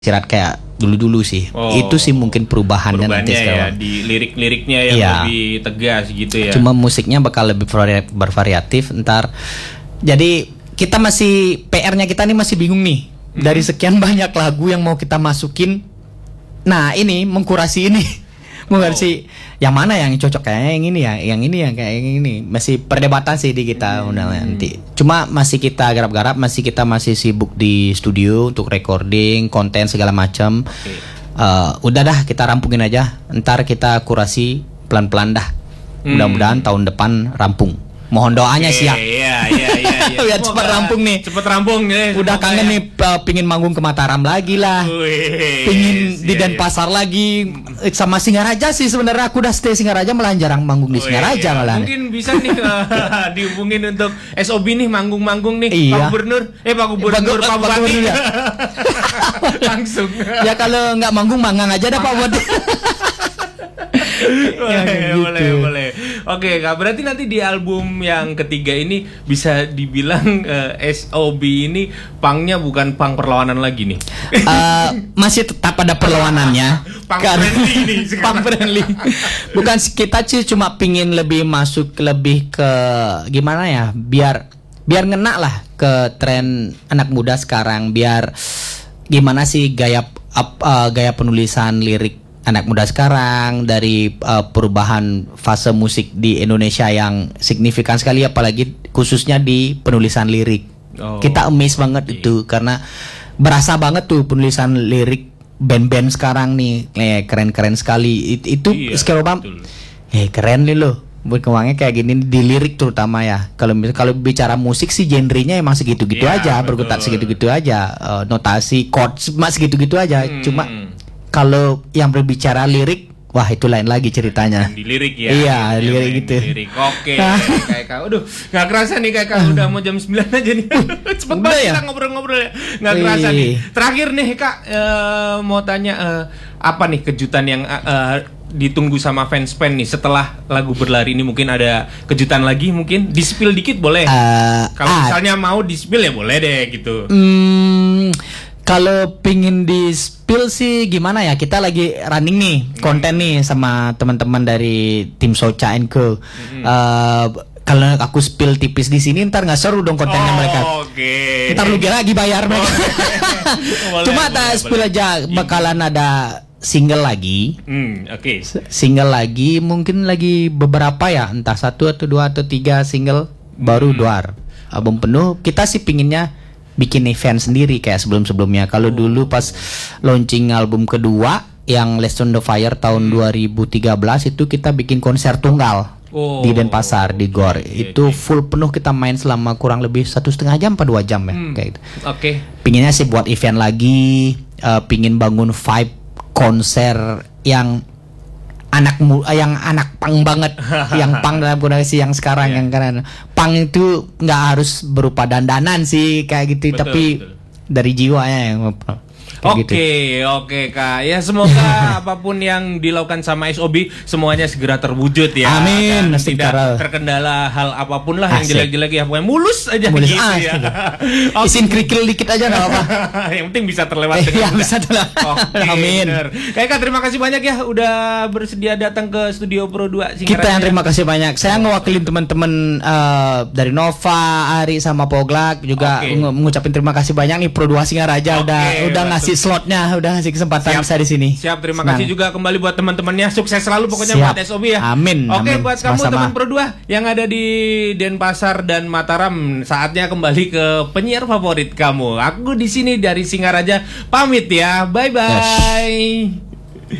istirahat kayak dulu-dulu sih. Itu sih mungkin perubahannya nanti sekarang. Ya, di lirik-liriknya yang lebih tegas gitu ya. Cuma musiknya bakal lebih bervariatif ntar. Jadi kita masih PR-nya kita nih masih bingung nih. Dari sekian banyak lagu yang mau kita masukin. Nah, ini mengkurasi ini. Mengkurasi yang mana yang cocok, kayaknya yang ini ya, yang ini yang kayak yang ini. Masih perdebatan sih di kita nanti. Cuma masih kita garap-garap, masih sibuk di studio untuk recording, konten segala macam. Udah dah kita rampungin aja. Ntar kita kurasi pelan-pelan dah. Mudah-mudahan tahun depan rampung. Mohon doanya sih ya. Iya. Biar cepat rampung nih. Cepat rampung nih. Udah kangen nih, pingin manggung ke Mataram lagi lah. Pingin di Denpasar lagi. Sama Singaraja sih sebenarnya, aku udah stay Singaraja, malah jarang manggung di Singaraja malah. Mungkin bisa nih dihubungin untuk SOB nih, manggung-manggung nih. Iya. Pak Gubernur Pak Bupati. Ya. Langsung. Ya kalau nggak manggung mangang aja dah Pak Bupati. Boleh. Oke, Kak, berarti nanti di album yang ketiga ini bisa dibilang SOB ini pangnya bukan pang perlawanan lagi nih. Masih tetap ada perlawanannya. Pang friendly nih sekarang. Pang friendly. Bukan, kita sih cuma pingin lebih masuk lebih ke gimana ya, biar ngena lah ke tren anak muda sekarang, biar gimana sih gaya penulisan lirik anak muda sekarang, dari perubahan fase musik di Indonesia yang signifikan sekali, apalagi khususnya di penulisan lirik. Kita amazed banget itu, karena berasa banget tuh penulisan lirik band-band sekarang nih, keren-keren sekali. Itu sekarang keren nih loh. Berkembangnya kayak gini di lirik terutama ya. Kalau bicara musik sih genrenya emang segitu-gitu aja, berkutat segitu-gitu aja, notasi chord masih segitu-gitu aja. Cuma kalau yang berbicara lirik, wah itu lain lagi ceritanya. Di lirik ya. Iya, lirik gitu. Lirik. Oke. Kayak Kak. Aduh, enggak kerasa nih Kak, udah mau jam 9 aja nih. Cepet banget kita ngobrol-ngobrol ya. Enggak kerasa nih. Terakhir nih Kak, mau tanya apa nih kejutan yang ditunggu sama fans-fans nih setelah lagu Berlari ini? Mungkin ada kejutan lagi, mungkin di-spill dikit boleh. Kalau misalnya mau di-spill ya boleh deh gitu. Kalau pingin di-spill sih gimana ya, kita lagi running nih konten nih sama teman-teman dari tim Soca & Co. Kalau aku spill tipis di sini ntar nggak seru dong kontennya mereka. Ntar lu lagi bayar mereka. Cuma spill aja, bakalan ada single lagi. Single lagi, mungkin lagi beberapa ya, entah 1 atau 2 atau 3 single baru doar. Album penuh kita sih pinginnya bikin event sendiri kayak sebelum-sebelumnya. Kalau dulu pas launching album kedua yang Less on the Fire tahun 2013 itu kita bikin konser tunggal di Denpasar di GOR. Itu full penuh, kita main selama kurang lebih 1,5 jam atau 2 jam ya kayak gitu. Pinginnya sih buat event lagi, pingin bangun vibe konser yang anak pang banget, yang pang dalam kondisi yang sekarang yang karena pang itu nggak harus berupa dandanan sih kayak gitu, tapi dari jiwanya yang Oke Kak, ya semoga apapun yang dilakukan sama SOB semuanya segera terwujud ya. Amin. Dan tidak terkendala hal apapun lah yang jelek-jelek ya, pokoknya mulus aja gitu ya. Isin kerikil dikit aja nggak apa. Yang penting bisa terlewat dengan bisa terlewat. Amin. Kak, terima kasih banyak ya udah bersedia datang ke Studio Pro 2 Singaraja. Kita yang terima kasih banyak. Saya ngewakilin teman-teman dari Nova, Ari sama Poglak juga mengucapin terima kasih banyak nih Pro 2 Singaraja udah ngasih slotnya, udah ngasih kesempatan saya di sini. Siap, terima kasih juga kembali buat teman-temannya. Sukses selalu pokoknya buat SOB ya. Amin. Oke, buat kamu teman Pro 2 yang ada di Denpasar dan Mataram, saatnya kembali ke penyiar favorit kamu. Aku di sini dari Singaraja pamit ya. Bye bye.